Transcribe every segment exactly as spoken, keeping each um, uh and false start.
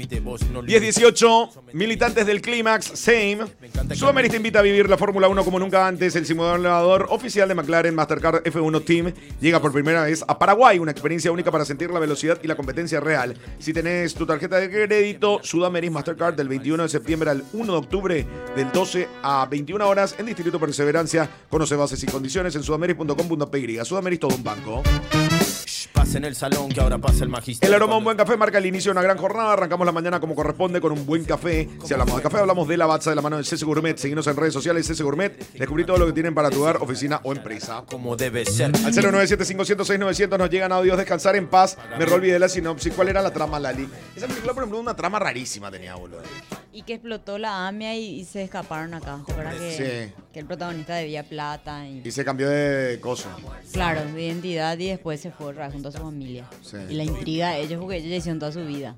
diez dieciocho, militantes del Clímax, same. Sudamérica te invita a vivir la Fórmula uno como nunca antes. El simulador oficial de McLaren Mastercard F uno Team llega por primera vez a Paraguay. Una experiencia única para sentir la velocidad y la competencia real. Si tenés tu tarjeta de crédito, Sudamérica Mastercard del veintiuno de septiembre al uno de octubre, del doce a veintiuna horas en Distrito Perseverancia. Conoce bases y condiciones en sudamerica punto com punto p y. Sudamérica todo un banco. Pasa en el salón que ahora pasa el magisterio. El aroma de un buen café marca el inicio de una gran jornada. Arrancamos la mañana como corresponde con un buen café. Si hablamos de café, hablamos de Lavazza de la mano de C C Gourmet. Seguinos en redes sociales, C C Gourmet. Descubrí todo lo que tienen para tu hogar, oficina o empresa. Como debe ser. Al cero nueve siete cinco cero seis nueve cero cero nos llegan audios. Descansar en paz. Me olvidé la sinopsis. ¿Cuál era la trama, Lali? Esa película, por ejemplo, una trama rarísima tenía, boludo. Y que explotó la AMIA y, y se escaparon acá. ¿Te acuerdas que, Sí. que el protagonista debía plata? Y, Y se cambió de coso. claro, de identidad y después se fue otra vez junto a su familia. Sí. Y la intriga de ellos, porque ellos ya hicieron toda su vida.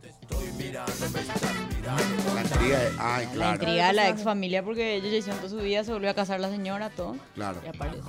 La intriga de... Ay, La claro. intriga de la ex familia, porque ellos ya hicieron toda su vida, se volvió a casar la señora, todo. Claro. Y apareció.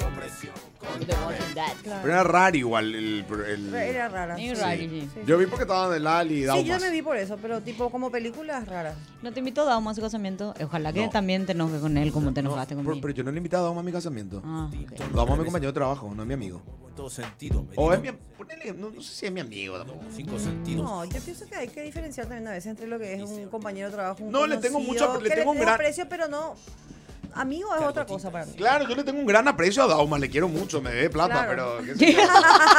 The Walking Dead. Pero era raro igual el... el- Era rara. Medio Sí. raro, sí. Sí. Yo vi porque estaban de Lali y Sí, Daumas. yo me vi por eso, pero tipo como películas raras. ¿No te invitó Dauma a su casamiento? Ojalá que No. también te enojes con él como te enojaste Pero, conmigo. pero yo no le he invitado a Dauma a mi casamiento. Ah, ok. Dauma es mi compañero de trabajo, no es mi amigo. Todo sentido. O es mi... Ponele, no, no sé si es mi amigo tampoco. Cinco sentidos. No, yo pienso que hay que diferenciar también a veces entre lo que es un compañero de trabajo, un No, le tengo conocido, mucho- le que tengo un tengo gran- aprecio, pero no. Amigo es otra cosa para mí. Claro, yo le tengo un gran aprecio a Dauma, le quiero mucho, me debe plata, Claro. pero... ¿qué sé yo? No te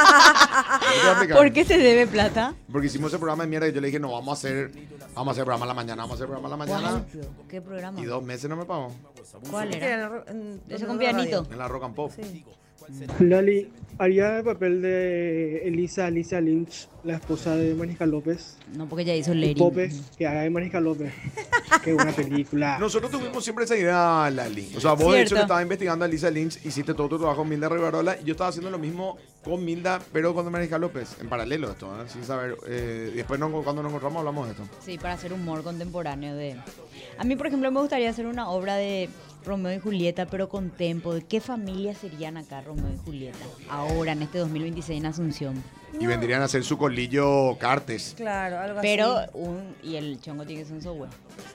voy a explicar. ¿Por qué se debe plata? Porque hicimos ese programa de mierda y yo le dije, no, vamos a hacer, vamos a hacer programa a la mañana, vamos a hacer programa a la mañana. ¿Cuál? ¿Qué programa? Y dos meses no me pagó. ¿Cuál Que era? en la ro- en- Ese en con la pianito. radio. En la Rock and Pop. Sí. Lali, haría el papel de Elisa Alicia Lynch, la esposa de Mónica López. No, porque ya hizo Y Lady. Pope, que haga de Mónica López. Qué buena película. Nosotros tuvimos siempre esa idea, Lali. O sea, vos de hecho Cierto. le estabas investigando a Lisa Lynch, hiciste todo tu trabajo con Milda Rivarola y yo estaba haciendo lo mismo con Milda, pero con Mariscal López, en paralelo esto, ¿eh? Sin saber. Eh, después no- cuando nos encontramos hablamos de esto. Sí, para hacer humor contemporáneo de... A mí, por ejemplo, me gustaría hacer una obra de Romeo y Julieta, pero con tempo. ¿De qué familia serían acá Romeo y Julieta? Ahora, en este dos mil veintiséis en Asunción. Y vendrían a hacer su colillo Cartes. Claro, algo Pero así. un... Y el chongo tiene que ser un software.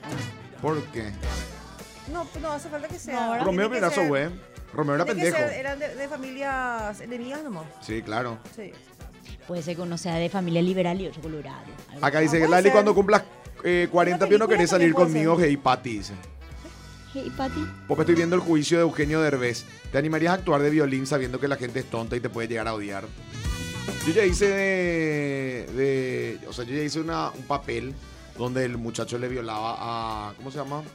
¿Por qué? No, no hace falta que sea. No, ¿verdad? Romeo Tiene que Pirazo, ser- güey. Romeo era tiene que pendejo. ser- Eran de, de familias enemigas nomás. Sí, claro. Sí. Puede ser que uno sea de familia liberal y otro colorado. algo Acá Ah, dice, puede Lali, ser. cuando cumplas eh, cuarenta Una pies no película querés salir también puede conmigo, ser. hey, Pati, dice. así. Hey, Pati. Pope, estoy viendo el juicio de Eugenio Derbez. ¿Te animarías a actuar de violín sabiendo que la gente es tonta y te puede llegar a odiar? Yo ya hice de... de- o sea, yo ya hice una, un papel donde el muchacho le violaba a... ¿Cómo se llama?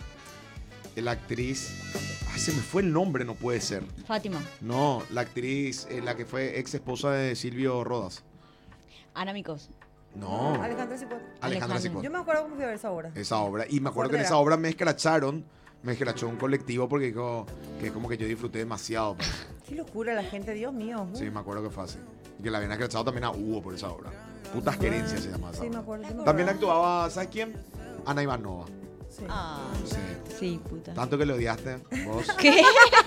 La actriz... Ay, se me fue el nombre, no puede ser. Fátima. No, la actriz, eh, la que fue ex esposa de Silvio Rodas. Ana Micos. No, Alejandra Cipot. Alejandra Alejandra. Cipot. Yo me acuerdo cómo fui a ver esa obra. Esa obra. Y me acuerdo que en Fuerte esa era. obra me escracharon. Me escrachó un colectivo porque dijo que como que yo disfruté demasiado. pues. Qué locura la gente, Dios mío. Sí, me acuerdo que fue así. Y que la habían escrachado también a Hugo por esa obra. Putas querencias se llama esa Sí, me obra. acuerdo. yo me También acuerdo. actuaba, ¿sabes quién? Ana Ivanova. Sí. Ah, Sí. sí, puta. Tanto que le odiaste, vos. ¿Qué?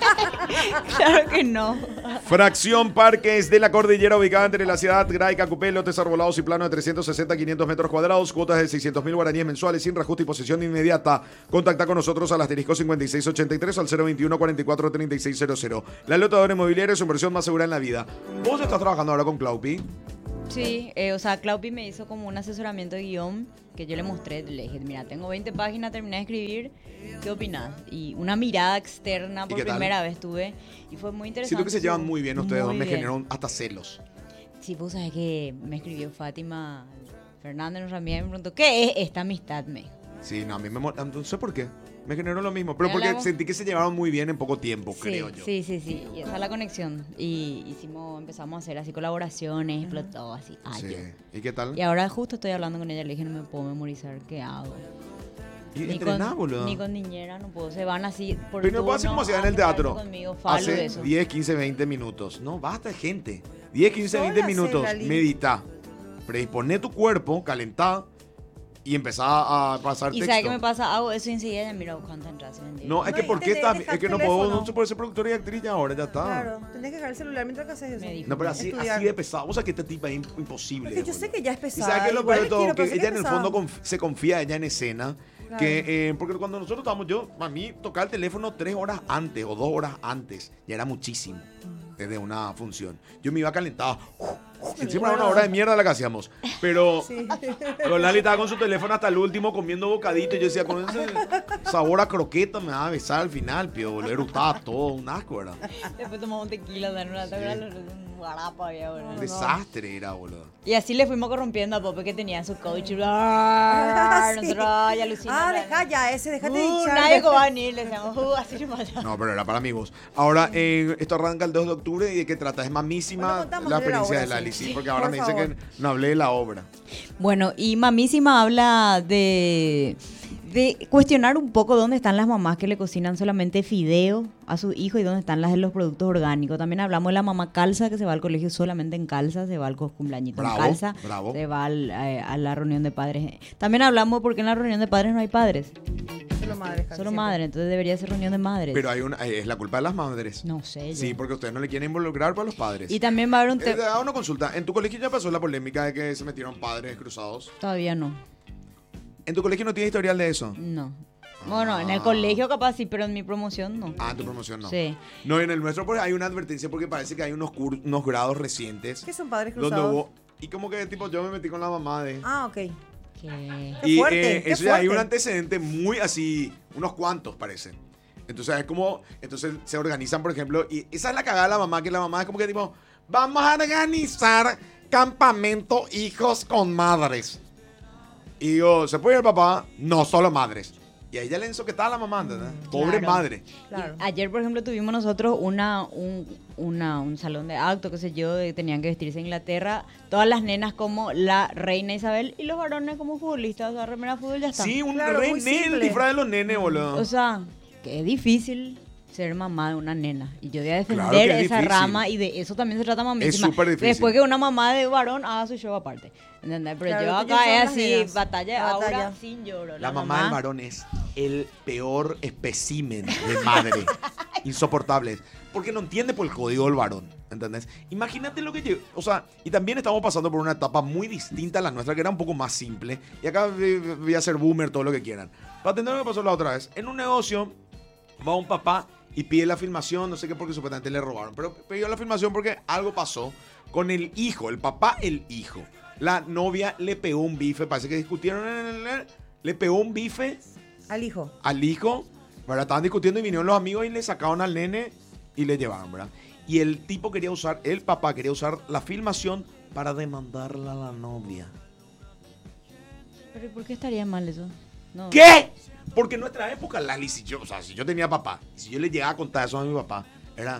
Claro que no. Fracción Parques de la Cordillera, ubicada entre la ciudad Gray, Cacupé, lotes arbolados y plano de trescientos sesenta a quinientos metros cuadrados, cuotas de seiscientos mil guaraníes mensuales sin reajuste y posesión inmediata. Contacta con nosotros al asterisco cincuenta y seis ochenta y tres al cero veintiuno cuarenta y cuatro treinta y seis cero cero. La lotadora inmobiliaria es su inversión más segura en la vida. ¿Vos estás trabajando ahora con Claupi? Sí, eh, o sea, Claupi me hizo como un asesoramiento de guión que yo le mostré, le dije, mira, tengo veinte páginas, terminé de escribir, ¿qué opinas? Y una mirada externa por qué tal? primera vez tuve y fue muy interesante. Siento que se llevan muy bien ustedes dos, Muy me bien. generó hasta celos. Sí, vos sabés que me escribió Fátima Fernández, nuestra amiga, y me preguntó, ¿qué es esta amistad? Me dijo. Sí, no, a mí me mol- no sé por qué. Me generó lo mismo, pero Ya porque hablamos. sentí que se llevaron muy bien en poco tiempo, Sí, creo yo. sí, sí, sí, y esa es la conexión. Y hicimos, empezamos a hacer así colaboraciones, explotó así. Ay, Sí. Dios. ¿Y qué tal? Y ahora justo estoy hablando con ella, le dije, no me puedo memorizar, ¿qué hago? Y Ni entrenás, con, boludo. ni con niñera no puedo, se van así por Pero no puedo hacer turno, como hacían en ah, el que paren teatro. Conmigo, falo de Hace eso. diez, quince, veinte minutos. No, basta, gente. diez, quince, Sola, veinte minutos. Lali. Medita. Predispone tu cuerpo, calentá. y empezaba a pasar Y texto. ¿sabes qué me pasa? Hago eso y enseguida ya miro cuánto entras. No, es No, que y ¿por qué tenés está? que dejar Es que no teléfono. puedo, no se puede ser productora y actriz ya ahora, ya está. Claro, tenés que dejar el celular mientras que haces eso. Me dijo. No, pero así, Estudiar. así de pesado. O sea, que esta tipa es im- imposible. Porque yo sé boludo. que ya es Y pesada. sabes qué es lo igual peor de le todo, quiero, que pero sé ella es en el pesada. fondo conf- se confía ella en escena. Claro. Que, eh, porque cuando nosotros estábamos, yo, a mí, tocar el teléfono tres horas antes o dos horas antes, ya era muchísimo. Desde una función. Yo me iba calentado. Encima era una hora de mierda la que hacíamos. Pero Sí. Pero Lali estaba con su teléfono hasta el último comiendo bocadito. Y yo decía, con ese sabor a croqueta me va a besar al final, pio. Boludo, eructaba todo, un asco, ¿verdad? Después tomamos un tequila, dan una un guarapo había, boludo. Un desastre era, boludo. Y así le fuimos corrompiendo a Pope que tenía su coach. Ah, Sí. Nosotros, ay, alucina. Ah, deja ya ese, déjate de Uh, hinchar. nadie va a venir, le decíamos, uh, así nomás. No, pero era para amigos. Ahora, eh, esto arranca el dos de octubre y de qué trata. Es mamísima Bueno, contamos la de la experiencia obra, de Lali, sí. sí, porque ahora Por me dice favor. que no hablé de la obra. Bueno, y Mamísima habla de, de cuestionar un poco dónde están las mamás que le cocinan solamente fideo a su hijo y dónde están las de los productos orgánicos. También hablamos de la mamá calza, que se va al colegio solamente en calza, se va al cumpleañito en Bravo, calza, bravo. se va al- a, a la reunión de padres. También hablamos porque en la reunión de padres no hay padres, Solo madres. casi solo siempre. madres, entonces debería ser reunión de madres. Pero hay una, eh, es la culpa de las madres. no sé. Sí, yo. porque ustedes no le quieren involucrar para los padres. Y también va a haber un Eh, tema... haga una consulta. ¿En tu colegio ya pasó la polémica de que se metieron padres cruzados? Todavía no, ¿En tu colegio no tiene historial de eso? no. Bueno, en el colegio capaz sí, pero en mi promoción no. Ah, en tu promoción no. Sí. No, en el nuestro pues, hay una advertencia porque parece que hay unos, cur- unos grados recientes. ¿Qué son padres Donde cruzados? hubo. Y como que tipo yo me metí con la mamá de. Ah, ok. Que- Qué y fuerte, eh, qué eso ya hay un fuerte. antecedente muy así, unos cuantos parece. Entonces es como, entonces se organizan, por ejemplo, y esa es la cagada de la mamá, que la mamá es como que tipo, vamos a organizar campamento hijos con madres. Y digo, ¿se puede ir el papá? No, solo madres. Y a ella le ensoquetaba a la mamá, ¿entendés? Pobre Claro. madre. Claro. Ayer, por ejemplo, tuvimos nosotros una, un, una, un salón de acto, qué sé yo, de- tenían que vestirse en Inglaterra, todas las nenas como la reina Isabel y los varones como futbolistas, o sea, remera de fútbol ya está. Sí, un Claro, re muy nene, el simple. disfraz de los nenes, boludo. O sea, que es difícil ser mamá de una nena. Y yo voy a defender Claro que es esa difícil. rama y de eso también se trata mamísima. Es súper difícil. Después que una mamá de varón haga su show aparte. ¿Entendés? Pero Claro, yo lo tuyo acá son es las así, nenas. batalla de La aura batalla. sin lloro. La mamá del varón es el peor espécimen de madre. Insoportable. Porque no entiende por el código del varón. ¿Entendés? Imagínate lo que lleva. O sea, y también estamos pasando por una etapa muy distinta a la nuestra, que era un poco más simple. Y acá voy voy a ser boomer, todo lo que quieran. Para atender lo que pasó la otra vez. En un negocio, va un papá y pide la filmación, no sé qué, porque supuestamente le robaron. Pero pidió la filmación porque algo pasó con el hijo, el papá, el hijo. La novia le pegó un bife, parece que discutieron en el... Le pegó un bife Al hijo. al hijo, ¿verdad? Estaban discutiendo y vinieron los amigos y le sacaron al nene y le llevaron, ¿verdad? Y el tipo quería usar, el papá quería usar la filmación para demandarla a la novia. Pero ¿por qué estaría mal eso? No. ¿Qué? Porque en nuestra época, Lali, si yo, o sea, si yo tenía papá, y si yo le llegaba a contar eso a mi papá, era...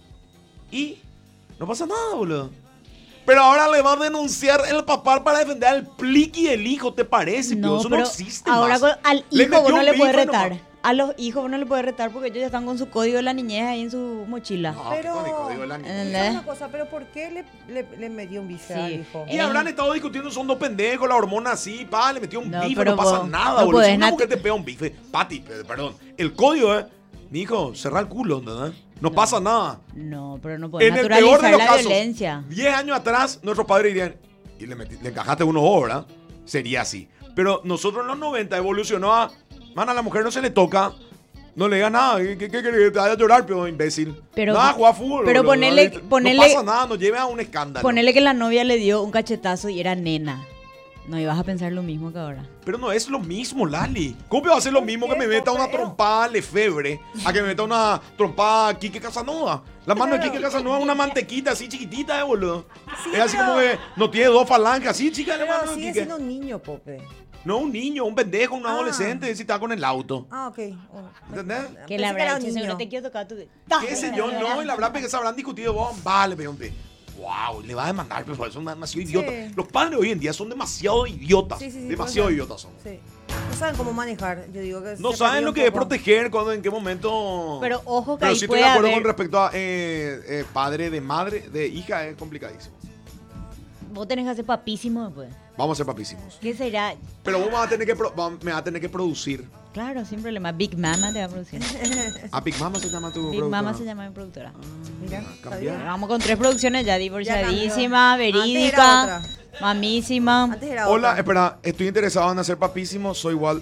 Y no pasa nada, boludo. Pero ahora le va a denunciar el papá para defender al pliqui del hijo, ¿te parece? No, Eso pero no existe ahora más. con- al Le hijo metió vos no un le puedes bife retar. nomás. A los hijos vos no le puedes retar porque ellos ya están con su código de la niñez ahí en su mochila. No, Pero- qué código, digo, la niña. ¿Entendés? ¿Sabes una cosa? ¿Pero por qué le, le, le metió un bife Sí. al hijo? Y Eh, habrán estado discutiendo, son dos pendejos, la hormona así, pa, le metió un No, bife, pero no pasa vos nada, no boludo. Si podés una nat- mujer te pega un bife, Pati, pe- perdón, el código es, mi hijo, cerra el culo, ¿entendés? No, pasa nada. No, pero no puedes En el peor de naturalizar los la casos, violencia. diez años atrás, nuestros padres dirían, y le, metí- le encajaste uno vos, ¿verdad? Sería así. Pero nosotros en los noventa evolucionó a, man, a la mujer no se le toca, no le diga nada, ¿qué, qué, qué querés? Te vaya a llorar, pero imbécil. Pero- nada, juega fútbol. pero boludo, ponele- ¿no? ponele- No pasa nada, nos lleve a un escándalo. Ponele que la novia le dio un cachetazo y era nena. No ibas a pensar lo mismo que ahora. Pero no es lo mismo, Lali. ¿Cómo va a ser lo mismo que me meta una trompada a Lefebvre a que me meta una trompada a Quique Casanova? La mano de Pero- Quique Casanova es una mantequita así chiquitita, eh, boludo. Sí, es así pero- como que no tiene dos falanges, así chica la Pero mano de sigue Quique. siendo un niño, Pope. No un niño, un pendejo, un Ah. adolescente, si está con el auto. Ah, ok. Oh, ¿Entendés? Que pensé la era habrá un dicho, niño. seguro te quiero tocar tu... ¿Qué sé yo? No, y la verdad que se habrán discutido vos. Vale, peón, pe. Wow, le va a demandar, pero son demasiado idiotas. Sí. Los padres hoy en día son demasiado idiotas. Sí, sí, sí, demasiado no idiotas son. Sí. No saben cómo manejar. Yo digo que No se saben perdió lo un que es poco. proteger, cuando, en qué momento. Pero ojo que Pero ahí sí estoy puede de acuerdo haber... con respecto a eh, eh, padre de madre, de hija, es complicadísimo. vos tenés que hacer papísimo después. Vamos a ser papísimos. ¿Qué será? Pero vos vas a tener que pro- va- me vas a tener que producir. Claro, sin problema. Big Mama te va a producir. A Big Mama se llama tu Big productora. Mama se llama mi productora. Mira, Ah, está cambiar. bien. Vamos con tres producciones ya, divorciadísima, cambió. Antes era verídica, otra. mamísima. Antes era Hola, otra. espera, estoy interesado en hacer papísimo, soy igual.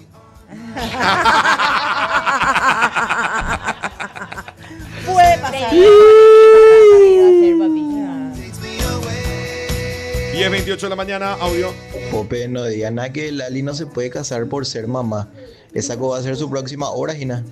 Puede pasar. diez veintiocho de la mañana, audio. Pope, no digan nada que Lali no se puede casar por ser mamá. Esa va a ser su próxima hora, Gina.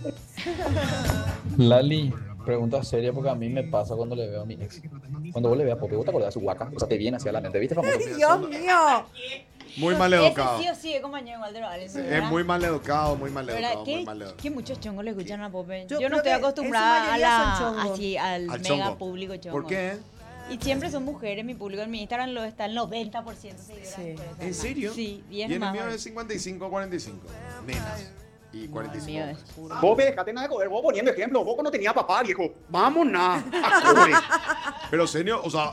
Lali, pregunta seria porque a mí me pasa cuando le veo a mi ex. Cuando vos le veas a Pope, ¿vos te acordás de su guaca? O sea, te viene hacia la mente, ¿viste, famoso? Dios mío. Muy mal Ese educado. sí o sí es compañero igual de Valen. Es muy mal educado, muy mal ¿Verdad? educado, muy ¿Qué, mal educado. qué muchos chongos le escuchan a Pope? Yo Yo, no creo estoy que en su acostumbrada a mayoría la, son chongos. así, al, Al mega chongo. público chongo. ¿Por qué? Y siempre son mujeres, mi público en mi Instagram lo está el noventa por ciento seguidoras Sí. mujeres, ¿En además. serio? Sí, Y bien en el más. mío es cincuenta y cinco a cuarenta y cinco. Nenas. Y cuarenta y El cinco. mío es hombres. puro. Vos, dejate nada de joder, vos poniendo ejemplo, vos no tenía papá, viejo. Vamos, nada. A cobre. Pero serio, o sea,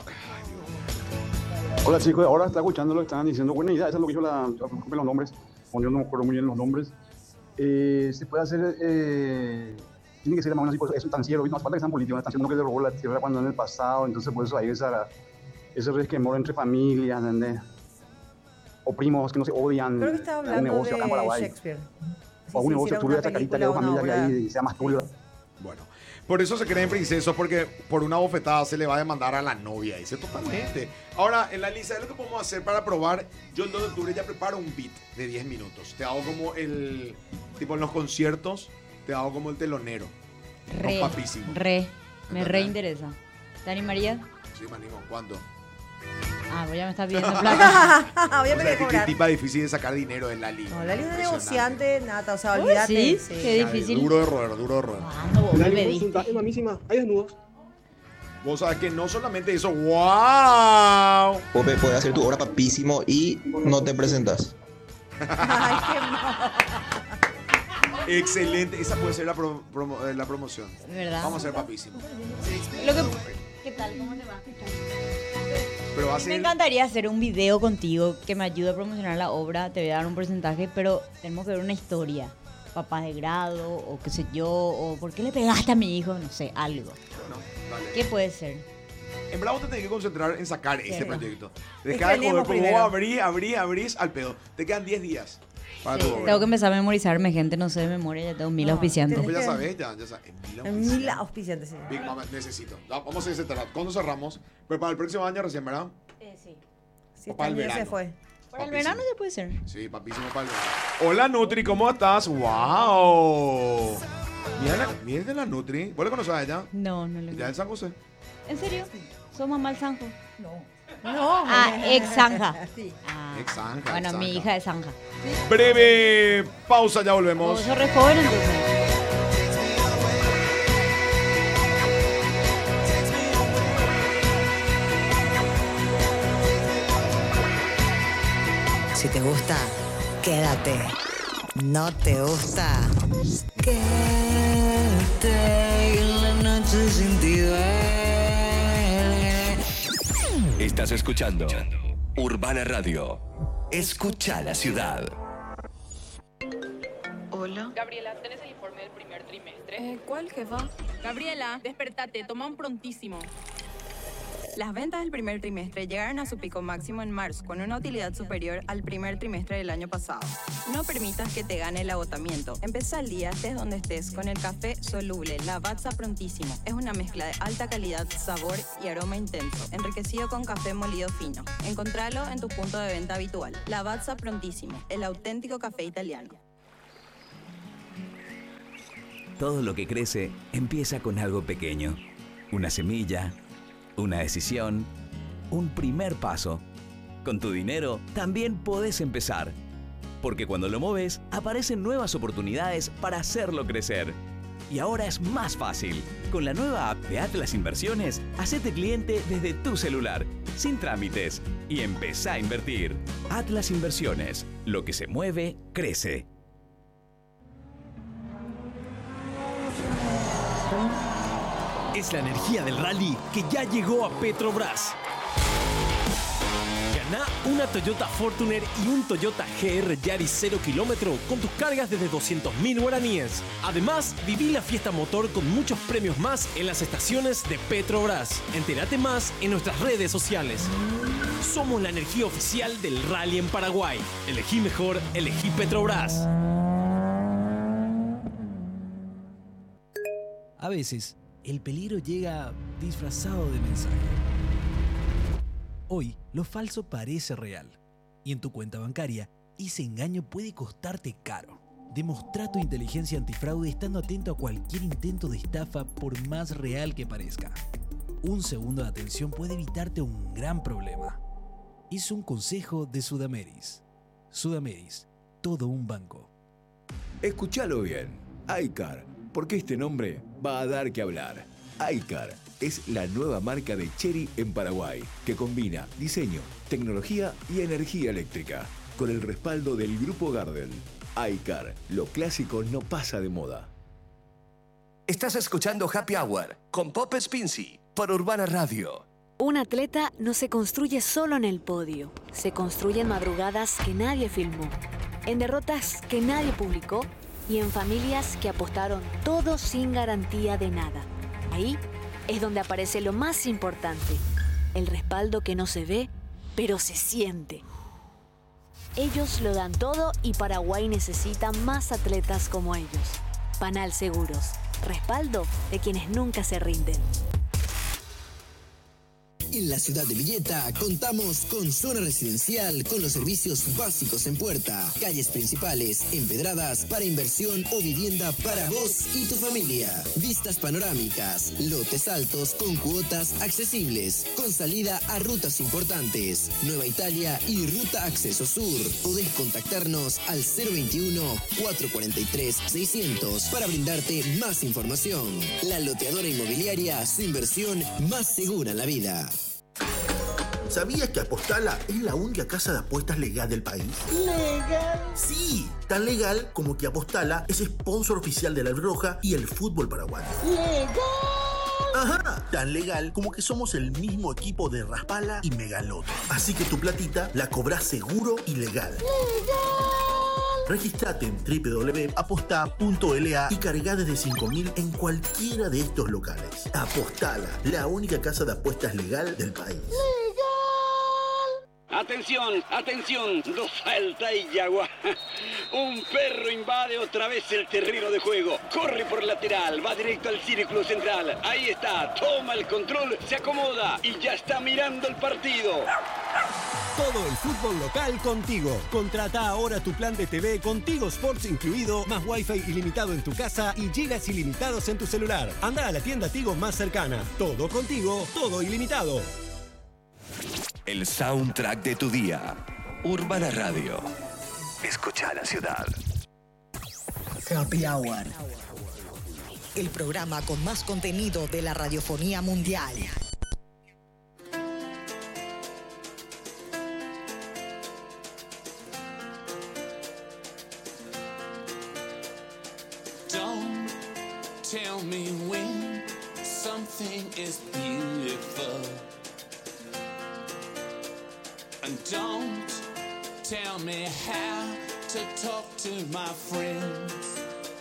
Hola chicos, ahora está escuchando lo que estaban diciendo. Buena idea, eso es lo que hizo la. Disculpen los nombres, porque yo no me acuerdo muy bien los nombres. Eh, se puede hacer. Eh, tiene que ser más o menos así, pues, es estanciero, no hace falta que sean políticos, están haciendo que le robó la tierra cuando en el pasado, entonces por eso hay esa, ese resquemor entre familias, ¿entendés? O primos que no se odian. Creo que estaba algún hablando negocio acá en de Paraguay. Shakespeare. O algún Sí, negocio hicieron turbio de una esa carita de película, dos una familias que obra. hay y sea más turbio. bueno. Por eso se creen princesos, porque por una bofetada se le va a demandar a la novia. Dice totalmente. Ahora, en la lista de lo que podemos hacer para probar, yo el dos de octubre ya preparo un beat de diez minutos. Te hago como el. Tipo en los conciertos, te hago como el telonero. Re, Los papísimos. re, me ¿Entendés? reinteresa. ¿Te animarías? Sí, me animo. ¿Cuándo? Ah, pues ya me estás pidiendo plata. Voy a O sea, tener que qué cobrar. tipa difícil de sacar dinero en la liga. No, Lali es una Impresionante. negociante nata, o sea, Uy, olvídate. sí, sí. qué difícil. Duro de roer, duro de roer. ¿Cuándo vos me Lali, pediste? consulta, es mamísima, hay desnudos. Vos sabés que no solamente eso, ¡wow! Pope, puedes hacer tu hora papísimo y no te presentas. Ay, qué mal. Excelente, esa puede ser la, pro- promo- eh, la promoción. ¿Verdad? Vamos a ser papísimo. Lo que, ¿Qué tal? ¿Cómo te va? Pero va a Me ser. encantaría hacer un video contigo que me ayude a promocionar la obra. Te voy a dar un porcentaje, pero tenemos que ver una historia. Papás de grado, o qué sé yo, o por qué le pegaste a mi hijo, no sé, algo. No, dale. ¿Qué puede ser? En Bravo te tenés que concentrar en sacar este Cierto. proyecto. Deja de joder, Estrenemos porque vos primero. abrís, abrís, abrís al pedo. Te quedan diez días para Sí, tu obra. tengo que empezar a memorizarme, gente, no sé de memoria, ya tengo mil No, auspiciantes. No, pues ya Tenés sabes, ya, ya sabes. Mil En mil auspiciantes. auspiciantes, sí. Big Mama, necesito. Ya, vamos a cerrar. ¿Cuándo cerramos? Pero para el próximo año recién, ¿verdad? Eh, sí. Sí, O para el también se verano. fue. Para el Papísimo. verano ya puede ser. Sí, papísimo para el verano. Hola, Nutri, ¿cómo estás? ¡Wow! Mira, la, mira de la Nutri. ¿Vos le conoces a ella? No, no le ¿Ya en San José? ¿En serio? ¿Sos mamá del Sanjo? No. Ah, ex Zanja. Sí. Ah, Ex Zanja, bueno, ex mi Zanja. hija es Zanja. Breve pausa, ya volvemos. Vos sos re joven entonces. Si te gusta, quédate. No te gusta, quédate en la noche sin ti duele. Estás escuchando Urbana Radio. Escucha la ciudad. Hola. Gabriela, ¿tenés el informe del primer trimestre? Eh, ¿Cuál, jefa? Gabriela, despertate, toma un prontísimo. Las ventas del primer trimestre llegaron a su pico máximo en marzo, con una utilidad superior al primer trimestre del año pasado. No permitas que te gane el agotamiento. Empezá el día, estés donde estés, con el café soluble Lavazza Prontísimo. Es una mezcla de alta calidad, sabor y aroma intenso, enriquecido con café molido fino. Encontralo en tu punto de venta habitual. Lavazza Prontísimo, el auténtico café italiano. Todo lo que crece empieza con algo pequeño. Una semilla, una decisión, un primer paso. Con tu dinero también podés empezar. Porque cuando lo mueves, aparecen nuevas oportunidades para hacerlo crecer. Y ahora es más fácil. Con la nueva app de Atlas Inversiones, hacete cliente desde tu celular, sin trámites, y empezá a invertir. Atlas Inversiones. Lo que se mueve, crece. Es la energía del rally que ya llegó a Petrobras. Ganá una Toyota Fortuner y un Toyota G R Yaris cero kilómetro con tus cargas desde doscientos mil guaraníes. Además, viví la fiesta motor con muchos premios más en las estaciones de Petrobras. Entérate más en nuestras redes sociales. Somos la energía oficial del rally en Paraguay. Elegí mejor, elegí Petrobras. A veces, el peligro llega disfrazado de mensaje. Hoy, lo falso parece real. Y en tu cuenta bancaria, ese engaño puede costarte caro. Demostrá tu inteligencia antifraude estando atento a cualquier intento de estafa por más real que parezca. Un segundo de atención puede evitarte un gran problema. Es un consejo de Sudameris. Sudameris, todo un banco. Escúchalo bien. iCar, porque este nombre va a dar que hablar. iCar es la nueva marca de Chery en Paraguay, que combina diseño, tecnología y energía eléctrica, con el respaldo del Grupo Gardel. iCar, lo clásico no pasa de moda. Estás escuchando Happy Hour con Pop Spincy por Urbana Radio. Un atleta no se construye solo en el podio, se construye en madrugadas que nadie filmó, en derrotas que nadie publicó y en familias que apostaron todo sin garantía de nada. Ahí es donde aparece lo más importante, el respaldo que no se ve, pero se siente. Ellos lo dan todo y Paraguay necesita más atletas como ellos. Panal Seguros, respaldo de quienes nunca se rinden. En la ciudad de Villeta contamos con zona residencial con los servicios básicos en puerta, calles principales, empedradas para inversión o vivienda para vos y tu familia. Vistas panorámicas, lotes altos con cuotas accesibles, con salida a rutas importantes, Nueva Italia y Ruta Acceso Sur. Podés contactarnos al cero veintiuno, cuatrocientos cuarenta y tres, seiscientos para brindarte más información. La Loteadora Inmobiliaria, su inversión más segura en la vida. ¿Sabías que Apostala es la única casa de apuestas legal del país? ¿Legal? Sí, tan legal como que Apostala es sponsor oficial de la Roja y el fútbol paraguayo. ¡Legal! Ajá, tan legal como que somos el mismo equipo de Raspala y Megaloto. Así que tu platita la cobrás seguro y legal. ¡Legal! Registrate en doble u doble u doble u punto apostá punto l a y cargá desde cinco mil en cualquiera de estos locales. Apostala, la única casa de apuestas legal del país. ¡Legal! Atención, atención, dos salta y yagua. Un perro invade otra vez el terreno de juego. Corre por lateral, va directo al círculo central. Ahí está, toma el control, se acomoda y ya está mirando el partido. Todo el fútbol local contigo. Contrata ahora tu plan de T V con Tigo Sports incluido, más wifi ilimitado en tu casa y gigas ilimitados en tu celular. Anda a la tienda Tigo más cercana. Todo contigo, todo ilimitado. El soundtrack de tu día. Urbana Radio. Escucha la ciudad. Happy Hour. El programa con más contenido de la radiofonía mundial. Don't tell me when something is beautiful. And don't tell me how to talk to my friends.